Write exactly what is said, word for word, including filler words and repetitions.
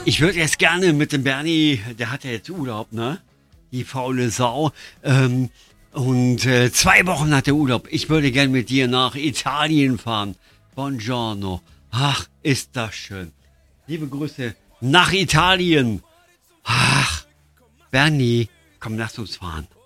Ich würde jetzt gerne mit dem Bernie, der hat ja jetzt Urlaub, ne? Die faule Sau. Ähm, und äh, zwei Wochen hat er Urlaub. Ich würde gerne mit dir nach Italien fahren. Buongiorno. Ach, ist das schön. Liebe Grüße nach Italien. Ach, Bernie, komm, lass uns fahren.